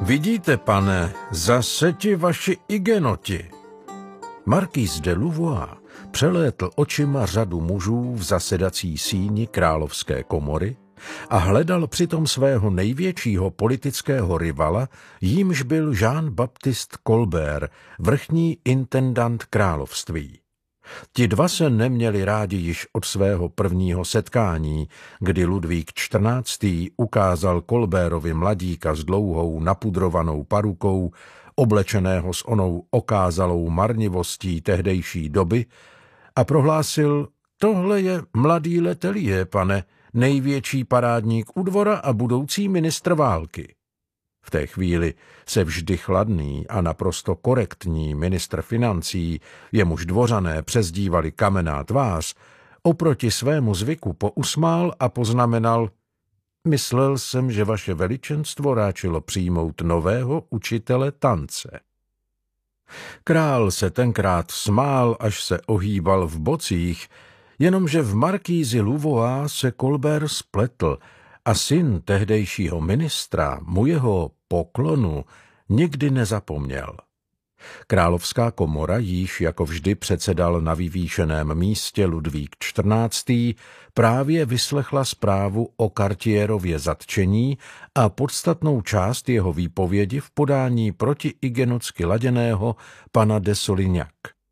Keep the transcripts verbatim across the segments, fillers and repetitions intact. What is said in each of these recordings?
Vidíte, pane, zase ti vaši igenoti. Markýz de Louvois přelétl očima řadu mužů v zasedací síni královské komory a hledal přitom svého největšího politického rivala, jímž byl Jean-Baptiste Colbert, vrchní intendant království. Ti dva se neměli rádi již od svého prvního setkání, kdy Ludvík čtrnáctý ukázal Colbertovi mladíka s dlouhou napudrovanou parukou, oblečeného s onou okázalou marnivostí tehdejší doby, a prohlásil: tohle je mladý Letellier, pane, největší parádník u dvora a budoucí ministr války. V té chvíli se vždy chladný a naprosto korektní ministr financí, jemuž dvořané přezdívali Kamenná tvář, oproti svému zvyku pousmál a poznamenal: myslel jsem, že vaše veličenstvo ráčilo přijmout nového učitele tance. Král se tenkrát smál, až se ohýbal v bocích, jenomže v markýzi Louvois se Colbert spletl a syn tehdejšího ministra mu jeho poklonu nikdy nezapomněl. Královská komora, jíž jako vždy předsedal na vyvýšeném místě Ludvík čtrnáctý, právě vyslechla zprávu o Cartierově zatčení a podstatnou část jeho výpovědi v podání proti igenotsky laděného pana de Solignac.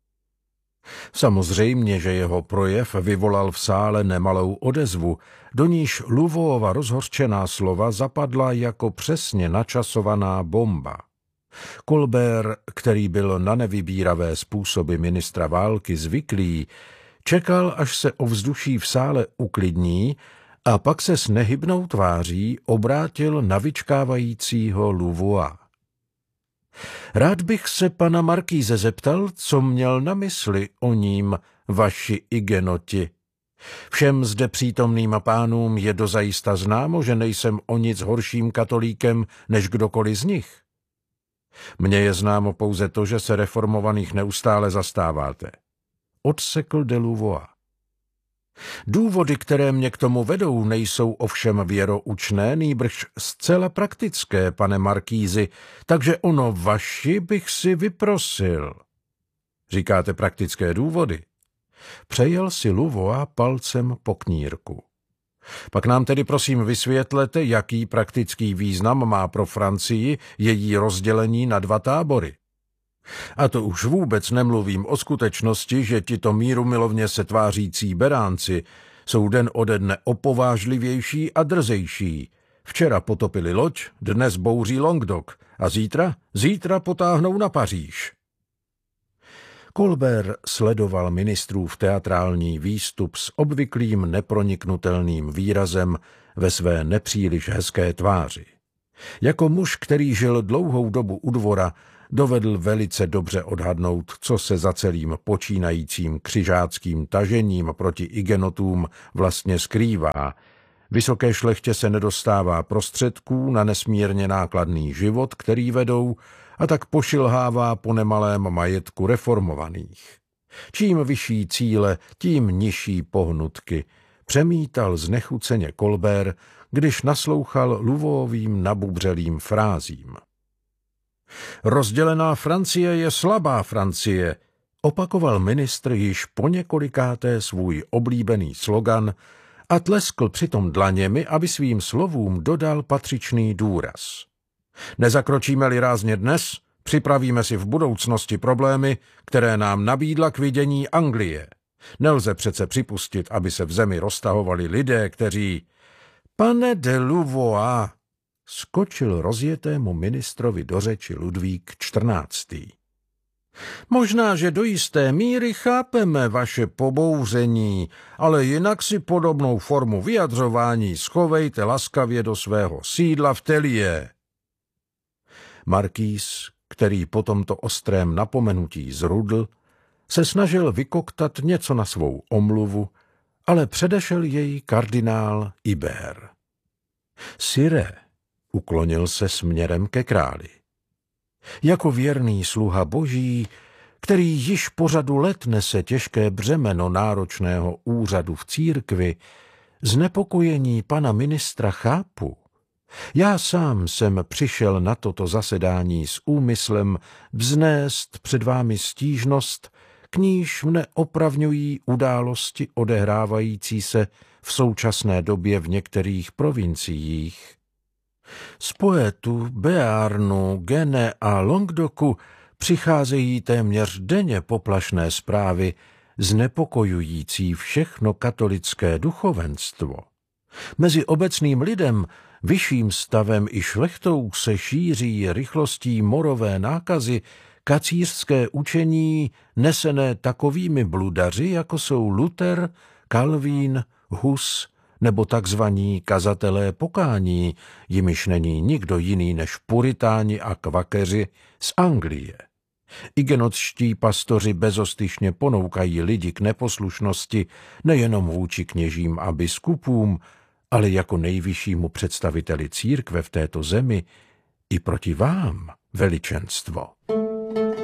Samozřejmě, že jeho projev vyvolal v sále nemalou odezvu, do níž Louvoisova rozhořčená slova zapadla jako přesně načasovaná bomba. Colbert, který byl na nevybíravé způsoby ministra války zvyklý, čekal, až se ovzduší v sále uklidní, a pak se s nehybnou tváří obrátil na vyčkávajícího Louvois. Rád bych se pana markýze zeptal, co měl na mysli o ním vaši igenoti. Všem zde přítomným pánům je dozajista známo, že nejsem o nic horším katolíkem než kdokoliv z nich. Mně je známo pouze to, že se reformovaných neustále zastáváte. Odsekl de Louvois. Důvody, které mě k tomu vedou, nejsou ovšem věroučné, nýbrž zcela praktické, pane markýzi, takže ono vaši bych si vyprosil. Říkáte praktické důvody? Přejel si Louvois palcem po knírku. Pak nám tedy prosím vysvětlete, jaký praktický význam má pro Francii její rozdělení na dva tábory. A to už vůbec nemluvím o skutečnosti, že tito mírumilovně se tvářící beránci jsou den ode dne opovážlivější a drzejší. Včera potopili loď, dnes bouří Languedoc a zítra, zítra potáhnou na Paříž. Colbert sledoval ministrův teatrální výstup s obvyklým neproniknutelným výrazem ve své nepříliš hezké tváři. Jako muž, který žil dlouhou dobu u dvora, dovedl velice dobře odhadnout, co se za celým počínajícím křižáckým tažením proti igenotům vlastně skrývá. Vysoké šlechtě se nedostává prostředků na nesmírně nákladný život, který vedou, a tak pošilhává po nemalém majetku reformovaných. Čím vyšší cíle, tím nižší pohnutky, přemítal znechuceně Colbert, když naslouchal Louvoisovým nabubřelým frázím. Rozdělená Francie je slabá Francie, opakoval ministr již poněkolikáté svůj oblíbený slogan a tleskl přitom dlaněmi, aby svým slovům dodal patřičný důraz. Nezakročíme-li rázně dnes, připravíme si v budoucnosti problémy, které nám nabídla k vidění Anglie. Nelze přece připustit, aby se v zemi roztahovali lidé, kteří... Pane de Louvois, skočil rozjetému ministrovi do řeči Ludvík čtrnáctý. Možná, že do jisté míry chápeme vaše pobouření, ale jinak si podobnou formu vyjadřování schovejte laskavě do svého sídla v Tellier. Markýz, který po tomto ostrém napomenutí zrudl, se snažil vykoktat něco na svou omluvu, ale předešel jej kardinál Ibert. Sire, uklonil se směrem ke králi. Jako věrný sluha boží, který již po řadu let nese těžké břemeno náročného úřadu v církvi, znepokojení pana ministra chápu. Já sám jsem přišel na toto zasedání s úmyslem vznést před vámi stížnost, k níž mne opravňují události odehrávající se v současné době v některých provinciích. Z poetů Béarnu, Gene a Languedocu přicházejí téměř denně poplašné zprávy, znepokojující všechno katolické duchovenstvo. Mezi obecným lidem, vyšším stavem i šlechtou se šíří rychlostí morové nákazy kacířské učení nesené takovými bludaři, jako jsou Luther, Calvín, Hus nebo takzvaní kazatelé pokání, jimiž není nikdo jiný než puritáni a kvakeři z Anglie. Igenotští pastoři bezostyšně ponoukají lidi k neposlušnosti nejenom vůči kněžím a biskupům, ale jako nejvyššímu představiteli církve v této zemi i proti vám, veličenstvo.